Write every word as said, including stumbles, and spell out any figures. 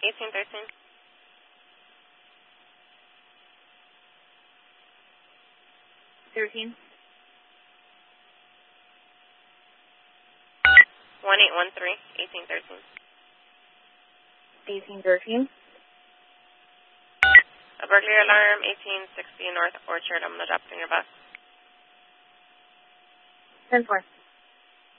eighteen thirteen. Thirteen. one eight one three, eighteen thirteen. Eighteen thirteen. A burglary alarm, eighteen sixty North Orchard. I'm going to drop it in your bus. Ten four.